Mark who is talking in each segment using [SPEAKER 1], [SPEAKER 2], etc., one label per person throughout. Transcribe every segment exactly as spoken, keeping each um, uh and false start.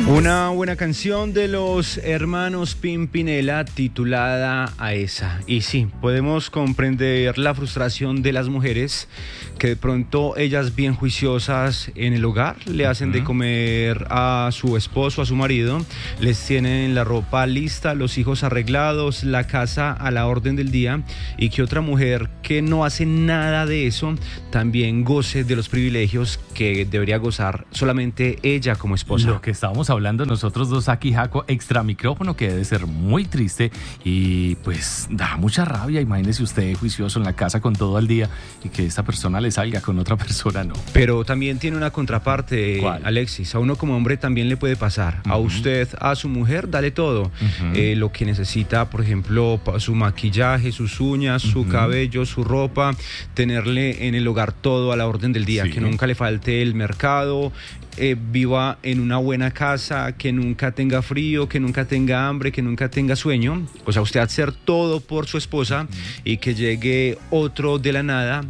[SPEAKER 1] Una buena canción de los hermanos Pimpinela titulada A esa. Y sí, podemos comprender la frustración de las mujeres que de pronto ellas bien juiciosas en el hogar le hacen uh-huh. de comer a su esposo, a su marido, les tienen la ropa lista, los hijos arreglados, la casa a la orden del día, y que otra mujer que no hace nada de eso también goce de los privilegios que debería gozar solamente ella como esposa.
[SPEAKER 2] Lo que estábamos hablando nosotros dos aquí, Jaco, extra micrófono, que debe ser muy triste y pues da mucha rabia. Imagínese usted juicioso en la casa con todo el día y que esta persona le salga con otra persona, no.
[SPEAKER 1] Pero también tiene una contraparte.
[SPEAKER 2] ¿Cuál?
[SPEAKER 1] Alexis, a uno como hombre también le puede pasar. Uh-huh. A usted, a su mujer, dale todo. Uh-huh. Eh, lo que necesita, por ejemplo, su maquillaje, sus uñas, uh-huh. su cabello, su ropa, tenerle en el hogar todo a la orden del día, sí. Que nunca le falte el mercado, eh, viva en una buena casa, que nunca tenga frío, que nunca tenga hambre, que nunca tenga sueño. O sea, usted hacer todo por su esposa uh-huh. y que llegue otro de la nada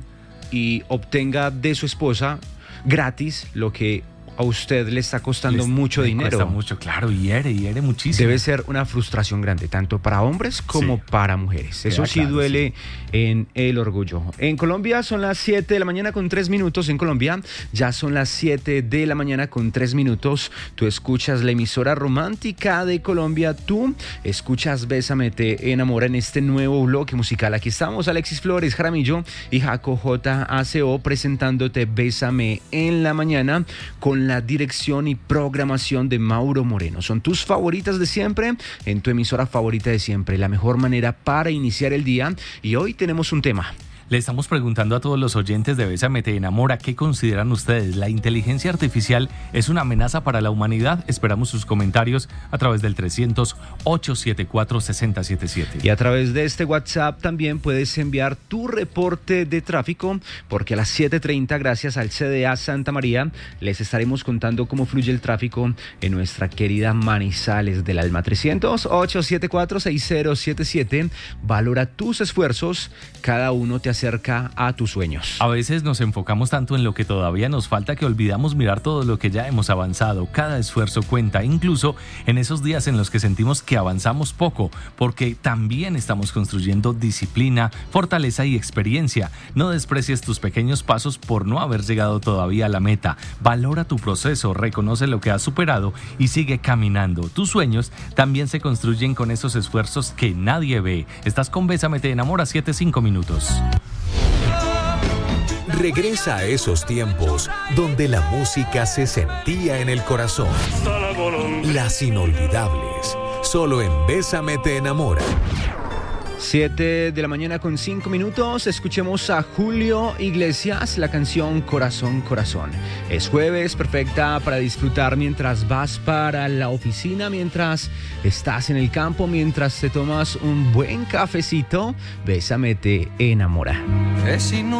[SPEAKER 1] y obtenga de su esposa gratis lo que a usted le está costando Les, mucho dinero.
[SPEAKER 2] Cuesta mucho, claro, hiere, hiere muchísimo.
[SPEAKER 1] Debe ser una frustración grande, tanto para hombres como sí. para mujeres. Eso Queda sí claro, duele sí. en el orgullo. En Colombia son las siete de la mañana con tres minutos. En Colombia ya son las siete de la mañana con tres minutos. Tú escuchas la emisora romántica de Colombia. Tú escuchas Bésame, te enamora en este nuevo bloque musical. Aquí estamos Alexis Flores, Jaramillo y Jaco J A C O presentándote Bésame en la mañana con la dirección y programación de Mauro Moreno. Son tus favoritas de siempre, en tu emisora favorita de siempre, la mejor manera para iniciar el día. Y hoy tenemos un tema.
[SPEAKER 2] Le estamos preguntando a todos los oyentes de Bésame te enamora, ¿qué consideran ustedes? ¿La inteligencia artificial es una amenaza para la humanidad? Esperamos sus comentarios a través del trescientos, ochocientos setenta y cuatro, sesenta setenta y siete.
[SPEAKER 1] Y a través de este WhatsApp también puedes enviar tu reporte de tráfico, porque a las siete treinta, gracias al C D A Santa María, les estaremos contando cómo fluye el tráfico en nuestra querida Manizales del Alma. Trescientos, ochocientos setenta y cuatro, sesenta setenta y siete. Valora tus esfuerzos, cada uno te hace cerca a tus sueños.
[SPEAKER 2] A veces nos enfocamos tanto en lo que todavía nos falta que olvidamos mirar todo lo que ya hemos avanzado. Cada esfuerzo cuenta, incluso en esos días en los que sentimos que avanzamos poco, porque también estamos construyendo disciplina, fortaleza y experiencia. No desprecies tus pequeños pasos por no haber llegado todavía a la meta. Valora tu proceso, reconoce lo que has superado y sigue caminando. Tus sueños también se construyen con esos esfuerzos que nadie ve. Estás con Bésame te enamora, siete cinco minutos.
[SPEAKER 3] Regresa a esos tiempos donde la música se sentía en el corazón. Las inolvidables, solo en Bésame te enamora.
[SPEAKER 1] siete de la mañana con cinco minutos, escuchemos a Julio Iglesias, la canción Corazón, Corazón. Es jueves, perfecta para disfrutar mientras vas para la oficina, mientras estás en el campo, mientras te tomas un buen cafecito. Bésame te enamora.
[SPEAKER 4] Es